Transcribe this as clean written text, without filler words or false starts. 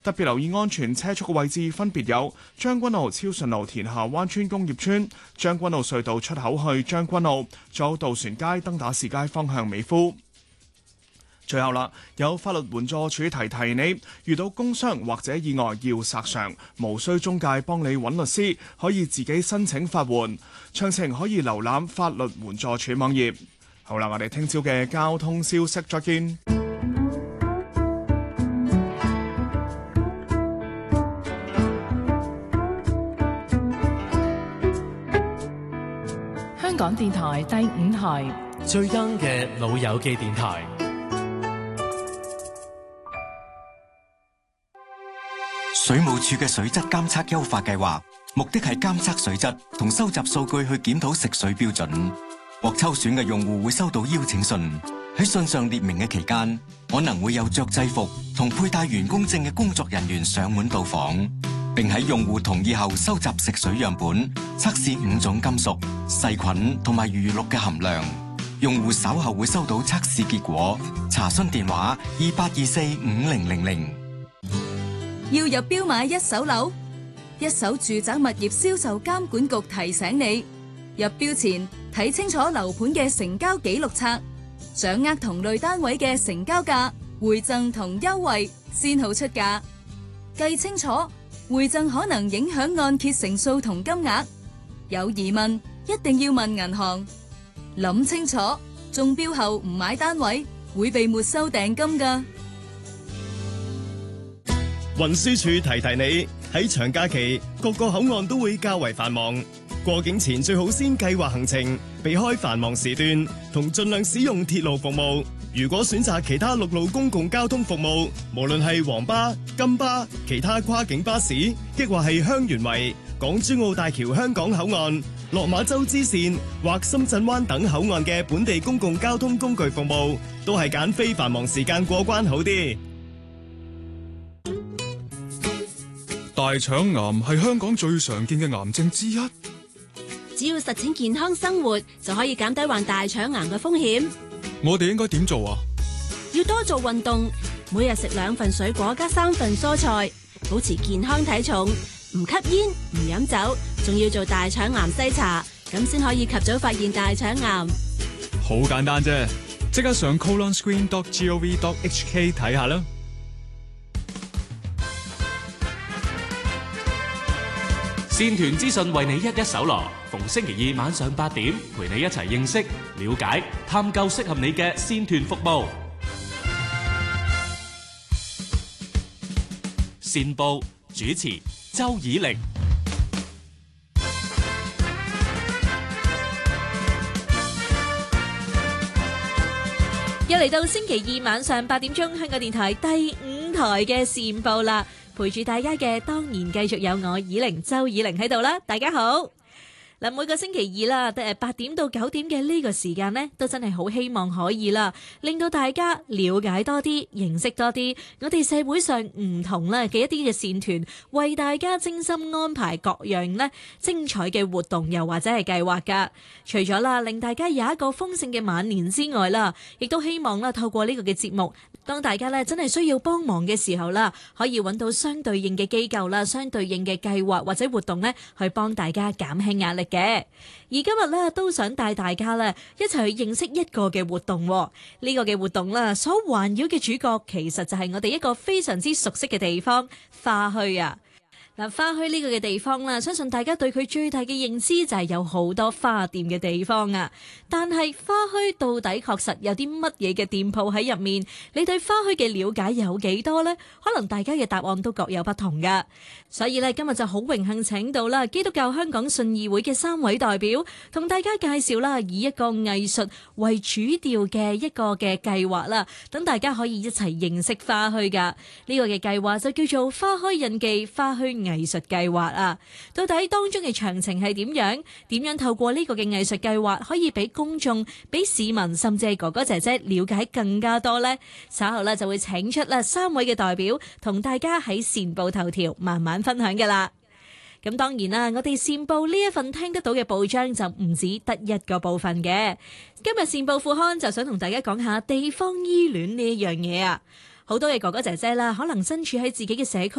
特別留意安全車速嘅位置分別有將軍澳超順路田下灣村工業村、將軍澳隧道出口去將軍澳，仲有渡船街登打士街方向美孚。最後啦，有法律援助署提提你，遇到工傷或者意外要索償，無需中介幫你揾律師，可以自己申請法援。詳情可以瀏覽法律援助署網頁。好啦，我哋聽朝嘅交通消息再見。 香港電台第5台最 young 嘅老友記電台。 水務署嘅水質監測優化計劃，目的係監測水質同收集數據去檢討食水標準。獲抽選嘅用戶會收到邀請信，喺信上列明嘅期間，可能會有着制服同佩戴員工證嘅工作人員上門到訪，並喺用戶同意後收集食水樣本，測試5種金屬、細菌同埋餘氯嘅含量。用戶稍後會收到測試結果。查詢電話28245000。 要入標買一手樓，一手住宅物業銷售監管局提醒你，入標前睇清楚樓盤嘅成交記錄冊，掌握同類單位嘅成交價、回贈同優惠，先好出價。計清楚，回贈可能影響按揭成數同金額。有疑問一定要問銀行。諗清楚，中標後唔買單位會被沒收訂金㗎。 運輸署提提你，喺長假期各個口岸都會較為繁忙，過境前最好先計劃行程，避開繁忙時段，同盡量使用鐵路服務。如果選擇其他陸路公共交通服務，無論係黃巴、金巴、其他跨境巴士，抑或係香園圍、港珠澳大橋香港口岸、落馬洲支線或深圳灣等口岸嘅本地公共交通工具服務，都係揀非繁忙時間過關好啲。 大腸癌係香港最常見嘅癌症之一。 只要實踐健康生活，就可以減低患大腸癌嘅風險。 我哋應該點做啊？ 要多做運動，每日食2份水果加3份蔬菜，保持健康體重，唔吸煙唔飲酒，仲要做大腸癌篩查，咁先可以及早發現大腸癌。 好簡單啫，即刻上 colonscreen.gov.hk 睇下啦。 線團資訊為你一一搜羅，逢星期2晚上8點，陪你一齊認識、了解、探究適合你嘅線團服務。線報主持周以玲。 又嚟到星期2晚上8點鐘，香港電台第5台嘅線報啦。陪住大家嘅當然繼續有我以玲周以玲喺度啦，大家好。嗱，每個星期2啦，8點到9點嘅呢個時間呢，都真係好希望可以啦，令到大家了解多啲、認識多啲我哋社會上唔同啦嘅一啲嘅線團，為大家精心安排各樣呢精彩嘅活動，又或者係計劃㗎。除咗啦，令大家有一個豐盛嘅晚年之外啦，亦都希望啦，透過呢個嘅節目，當大家咧真係需要幫忙嘅時候啦，可以揾到相對應嘅機構啦、相對應嘅計劃或者活動咧，去幫大家減輕壓力嘅。而今日咧都想帶大家咧一齊去認識一個嘅活動。呢個嘅活動啦，所環繞嘅主角其實就係我哋一個非常之熟悉嘅地方——花墟啊！嗱，花墟呢個嘅地方啦，相信大家對佢最大嘅認知就係有好多花店嘅地方啊。但係花墟到底確實有啲乜嘢嘅店鋪喺入面？你對花墟嘅了解有幾多呢？可能大家嘅答案都各有不同噶。所以咧，今日就好榮幸請到啦基督教香港信義會嘅3位代表，同大家介紹啦以一個藝術為主調嘅一個嘅計劃啦，等大家可以一齊認識花墟噶。呢個嘅計劃就叫做花墟印記花墟藝術計劃啊。到底當中嘅詳情係點樣？點樣透過呢個嘅藝術計劃可以俾公眾、俾市民甚至係哥哥姐姐了解更加多呢？稍後咧就會請出啦3位嘅代表，同大家喺線報頭條慢慢分享㗎啦。咁當然啦，我哋線報呢一份聽得到嘅報章就唔止得一個部分嘅。今日線報副刊就想同大家講下地方醫院呢一樣嘢啊。 好多嘅哥哥姐姐啦，可能身處喺自己嘅社區